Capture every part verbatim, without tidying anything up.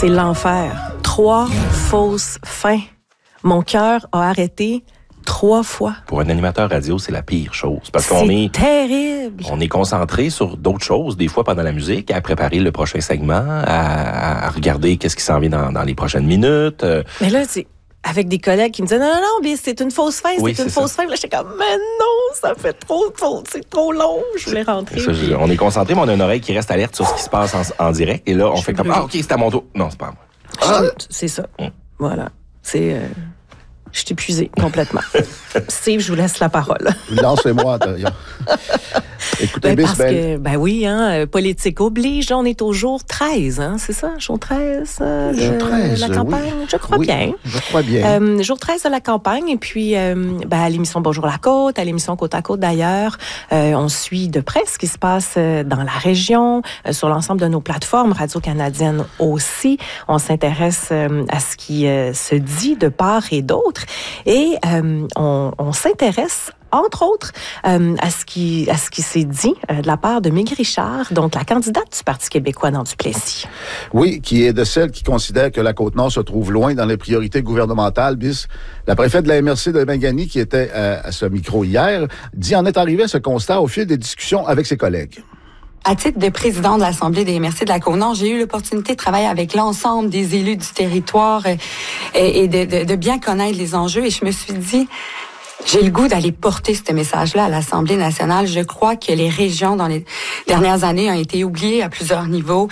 C'est l'enfer. Trois fausses fins. Mon cœur a arrêté trois fois. Pour un animateur radio, c'est la pire chose. Parce qu'on est terrible. On est concentré sur d'autres choses, des fois pendant la musique, à préparer le prochain segment, à, à regarder qu'est-ce qui s'en vient dans, dans les prochaines minutes. Mais là, c'est avec des collègues qui me disaient non, non, non, mais c'est une fausse fin, oui, c'est une c'est fausse ça. fin. Là, j'étais comme, mais non, ça fait trop, trop c'est trop long. Je voulais rentrer. Ça, puis... On est concentré, mais on a une oreille qui reste alerte sur ce qui se passe en, en direct. Et là, on je fait comme, brûlée. ah, OK, c'est à mon tour. Non, c'est pas à moi. Ah. C'est ça. Hum. Voilà. C'est... Euh... Je suis épuisée complètement. Steve, je vous laisse la parole. Lancez-moi, d'ailleurs. Écoutez, ben, Bis, parce ben... que, ben oui, hein, politique oblige, on est au jour treize, hein, c'est ça? Jour treize euh, de jour treize, la campagne? Oui. Je crois oui, bien. Je crois bien. Euh, jour treize de la campagne, et puis euh, ben, à l'émission Bonjour la Côte, à l'émission Côte à Côte d'ailleurs, euh, on suit de près ce qui se passe dans la région, euh, sur l'ensemble de nos plateformes, Radio-Canadienne aussi. On s'intéresse euh, à ce qui euh, se dit de part et d'autre, et euh, on, on s'intéresse entre autres, euh, à ce qui à ce qui s'est dit euh, de la part de Mégui Richard, donc la candidate du Parti québécois dans Duplessis. Oui, qui est de celles qui considèrent que la Côte-Nord se trouve loin dans les priorités gouvernementales. Bis, la préfète de la M R C de Bengani, qui était euh, à ce micro hier, dit en est arrivé à ce constat au fil des discussions avec ses collègues. À titre de président de l'Assemblée des M R C de la Côte-Nord, j'ai eu l'opportunité de travailler avec l'ensemble des élus du territoire euh, et, et de, de, de bien connaître les enjeux. Et je me suis dit... J'ai le goût d'aller porter ce message-là à l'Assemblée nationale. Je crois que les régions, dans les dernières années, ont été oubliées à plusieurs niveaux.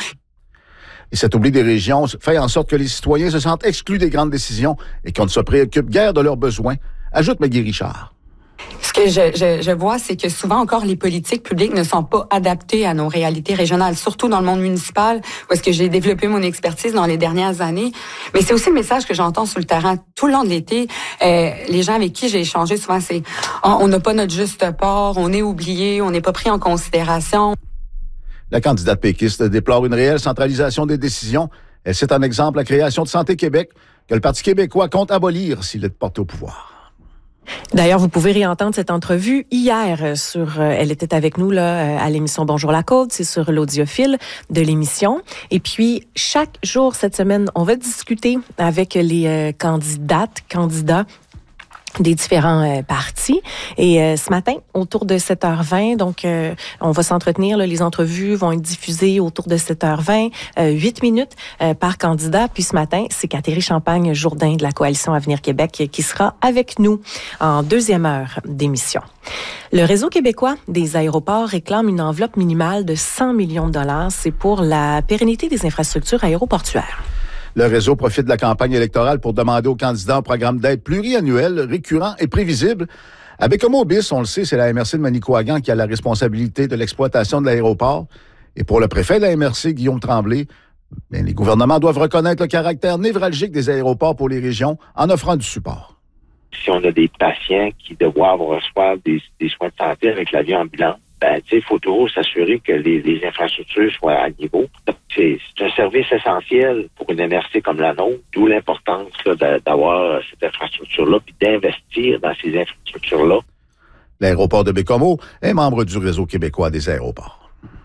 Et cet oubli des régions fait en sorte que les citoyens se sentent exclus des grandes décisions et qu'on ne se préoccupe guère de leurs besoins, ajoute Mégui Richard. Ce que je, je, je vois, c'est que souvent encore, les politiques publiques ne sont pas adaptées à nos réalités régionales, surtout dans le monde municipal, où est-ce que j'ai développé mon expertise dans les dernières années. Mais c'est aussi le message que j'entends sur le terrain tout le long de l'été. Euh, les gens avec qui j'ai échangé, souvent, c'est on n'a pas notre juste part, on est oublié, on n'est pas pris en considération. La candidate péquiste déplore une réelle centralisation des décisions. Elle cite un exemple la création de Santé Québec, que le Parti québécois compte abolir s'il est porté au pouvoir. D'ailleurs, vous pouvez réentendre cette entrevue hier sur, euh, elle était avec nous là à l'émission Bonjour la Côte, c'est sur l'audiophile de l'émission. Et puis chaque jour cette semaine, on va discuter avec les euh, candidates, candidats des différents euh, partis. Et euh, ce matin, autour de sept heures vingt, donc euh, on va s'entretenir, là, les entrevues vont être diffusées autour de sept heures vingt, euh, huit minutes euh, par candidat. Puis ce matin, c'est Catherine Champagne-Jourdain de la Coalition Avenir Québec qui sera avec nous en deuxième heure d'émission. Le Réseau québécois des aéroports réclame une enveloppe minimale de cent millions de dollars. C'est pour la pérennité des infrastructures aéroportuaires. Le réseau profite de la campagne électorale pour demander aux candidats un programme d'aide pluriannuel, récurrent et prévisible. À Bécomo-Bis, on le sait, c'est la M R C de Manicouagan qui a la responsabilité de l'exploitation de l'aéroport. Et pour le préfet de la M R C, Guillaume Tremblay, bien, les gouvernements doivent reconnaître le caractère névralgique des aéroports pour les régions en offrant du support. Si on a des patients qui doivent recevoir des, des soins de santé avec l'avion ambulant, ben, tu sais, il faut toujours s'assurer que les, les infrastructures soient à niveau. C'est, c'est un service essentiel pour une M R C comme la nôtre, d'où l'importance là, d'avoir cette infrastructure-là puis d'investir dans ces infrastructures-là. L'aéroport de Bécomo est membre du Réseau québécois des aéroports.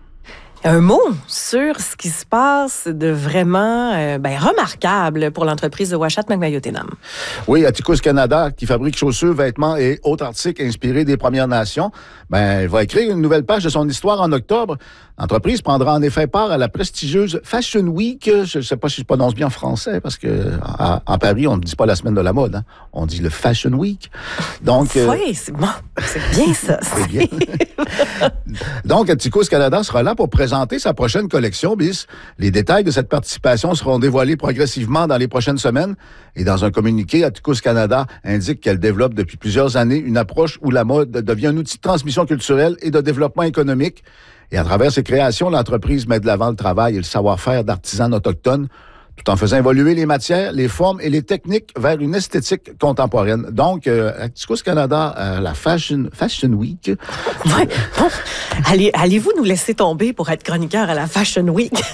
Un mot sur ce qui se passe de vraiment euh, ben, remarquable pour l'entreprise de Ouachat Macmahon-Tenam. Oui, Atticus Canada, qui fabrique chaussures, vêtements et autres articles inspirés des Premières Nations, ben, va écrire une nouvelle page de son histoire en octobre. L'entreprise prendra en effet part à la prestigieuse Fashion Week. Je ne sais pas si je prononce bien en français, parce que à, à Paris, on ne dit pas la semaine de la mode. Hein. On dit le Fashion Week. Donc, oui, euh, c'est bon. C'est bien ça. C'est bien. Donc, Atticus Canada sera là pour présenter sa prochaine collection, Bis. Les détails de cette participation seront dévoilés progressivement dans les prochaines semaines. Et dans un communiqué, Atticus Canada indique qu'elle développe depuis plusieurs années une approche où la mode devient un outil de transmission culturelle et de développement économique. Et à travers ses créations, l'entreprise met de l'avant le travail et le savoir-faire d'artisans autochtones, tout en faisant évoluer les matières, les formes et les techniques vers une esthétique contemporaine. Donc, euh, Atticus Canada, euh, la Fashion, Fashion Week. Ouais. Bon, allez, allez-vous nous laisser tomber pour être chroniqueur à la Fashion Week?